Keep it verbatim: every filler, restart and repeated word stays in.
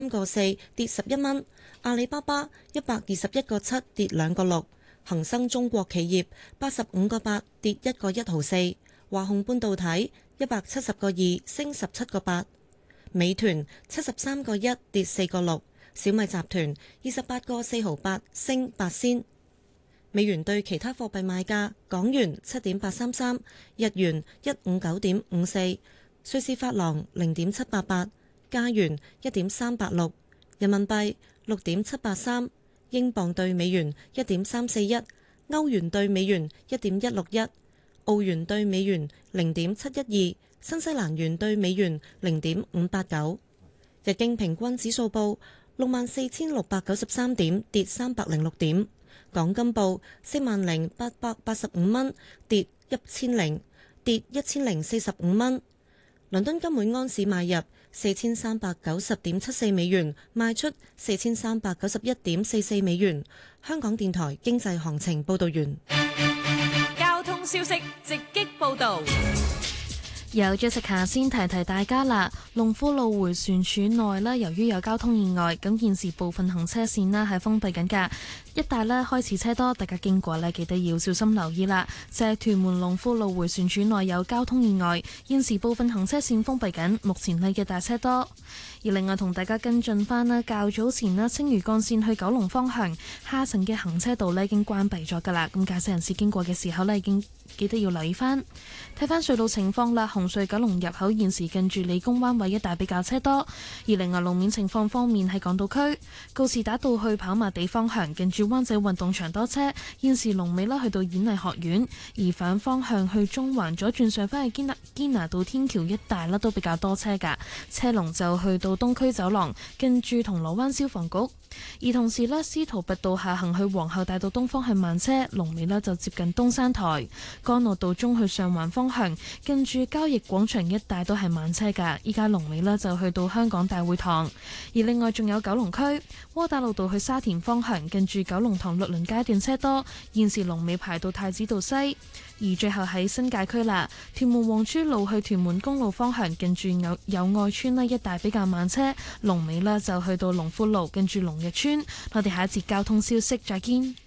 三個四跌十一蚊，阿里巴巴一百二十一個七跌兩個六，恒生中國企業八十五個八跌一個一毫四，華虹半導體一百七十個二升十七個八，美團七十三個一跌四個六，小米集團二十八個四毫八升八仙。美元對其他貨幣賣價：港元七點八三三，日元一五九點五四，瑞士法郎零點七八八，加元一點三八六，人民幣六點七八三，英鎊對美元一點三四一，歐元對美元一點一六一，澳元對美元零點七一二，新西蘭元對美元零點五八九。日經平均指數報六萬四千六百九十三點，跌三百零六點。港金報四萬零八百八十五蚊，跌一千零跌一千零四十五蚊。倫敦金每安士買入四千三百九十點七四美元，賣出四千三百九十一點四四美元。香港電台經濟行情報道完。 交通消息直擊報道。 有 Jessica 先提提大家啦，龍富路迴旋處內呢，由於有交通意外，咁現時部分行車線呢係封閉緊㗎，一帶呢開始車多，大家經過呢記得要小心留意啦。就係屯門龍富路迴旋處內有交通意外，現時部分行車線封閉緊，目前呢嘅大車多。而另外同大家跟進翻啦，較早前呢青嶼幹線去九龍方向下層嘅行車道呢已經關閉咗㗎啦，咁駕駛人士經過嘅時候呢已經記得要留意翻。睇翻隧道情況啦，紅隧九龍入口現時近住理工灣位一帶比較車多。而另外路面情況方面，喺港島區告士打道去跑馬地方向近住灣仔運動場多車，現時龍尾啦去到演藝學院。而反方向去中環左轉上返去堅拿堅拿道天橋一帶啦都比較多車㗎，車龍就去到東區走廊近住銅鑼灣消防局。而同時呢，司徒拔道下行去皇后大道東方向慢車，龍尾呢就接近東山台。干諾道中去上環方向近住交易廣場一帶都係慢車㗎，依家龍尾呢就去到香港大會堂。而另外仲有九龍區窩打老道去沙田方向近住九龍塘律倫街段車多，現時龍尾排到太子道西。而最後喺新界區啦，屯門黃珠路去屯門公路方向近住有友愛村呢一帶比較慢車，龍尾呢就去到龍富路近住龍日村。我哋下一節交通消息再見。